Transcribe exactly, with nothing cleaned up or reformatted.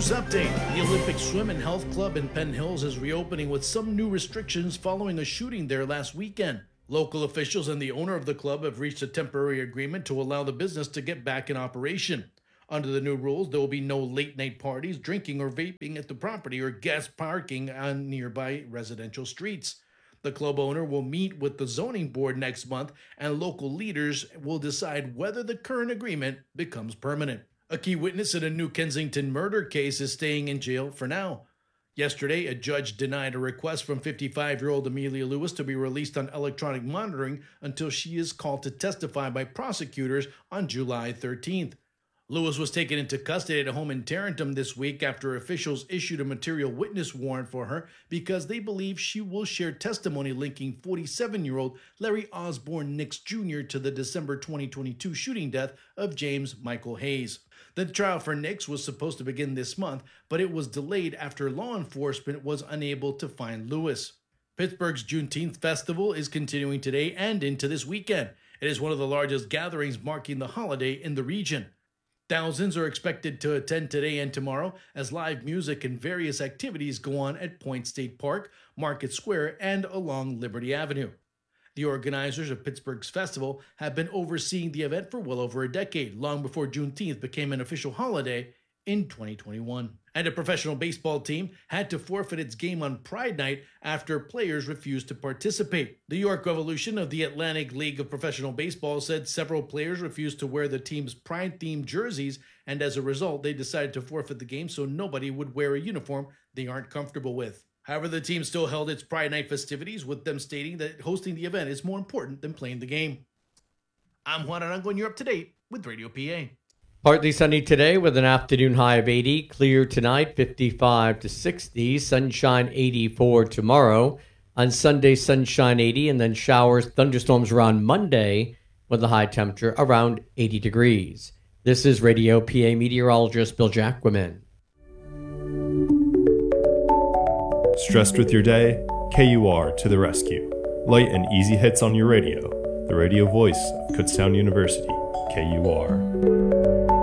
News update. The Olympic Swim and Health Club in Penn Hills is reopening with some new restrictions following a shooting there last weekend. Local officials and the owner of the club have reached a temporary agreement to allow the business to get back in operation. Under the new rules, there will be no late-night parties, drinking or vaping at the property, or guest parking on nearby residential streets. The club owner will meet with the zoning board next month, and local leaders will decide whether the current agreement becomes permanent. A key witness in a New Kensington murder case is staying in jail for now. Yesterday, a judge denied a request from fifty-five-year-old Amelia Lewis to be released on electronic monitoring until she is called to testify by prosecutors on July thirteenth. Lewis was taken into custody at a home in Tarentum this week after officials issued a material witness warrant for her because they believe she will share testimony linking forty-seven-year-old Larry Osborne Nix Junior to the December twenty twenty-two shooting death of James Michael Hayes. The trial for Nix was supposed to begin this month, but it was delayed after law enforcement was unable to find Lewis. Pittsburgh's Juneteenth Festival is continuing today and into this weekend. It is one of the largest gatherings marking the holiday in the region. Thousands are expected to attend today and tomorrow as live music and various activities go on at Point State Park, Market Square, and along Liberty Avenue. The organizers of Pittsburgh's festival have been overseeing the event for well over a decade, long before Juneteenth became an official holiday in twenty twenty-one. And a professional baseball team had to forfeit its game on Pride Night after players refused to participate. The York Revolution of the Atlantic League of Professional Baseball said several players refused to wear the team's Pride-themed jerseys, and as a result, they decided to forfeit the game so nobody would wear a uniform they aren't comfortable with. However, the team still held its Pride Night festivities, with them stating that hosting the event is more important than playing the game. I'm Juan Arango, and you're up to date with Radio P A. Partly sunny today with an afternoon high of eighty. Clear tonight, fifty-five to sixty. Sunshine, eighty-four tomorrow. On Sunday, sunshine, eighty. And then showers, thunderstorms around Monday with a high temperature around eighty degrees. This is Radio P A meteorologist Bill Jacquemin. Stressed with your day? K U R to the rescue. Light and easy hits on your radio. The radio voice of Kutztown University, K U R.